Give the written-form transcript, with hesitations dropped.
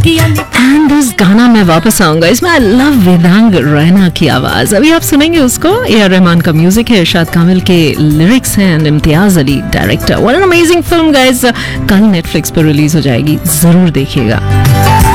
And this गाना मैं वापस आऊंगा, इसमें आई लव वेदांग रैना की आवाज। अभी आप सुनेंगे उसको, ए आर रहमान का म्यूजिक है, इरशाद कामिल के लिरिक्स हैं and Imtiaz Ali director. What an amazing film guys, कल नेटफ्लिक्स पर रिलीज हो जाएगी, जरूर देखिएगा।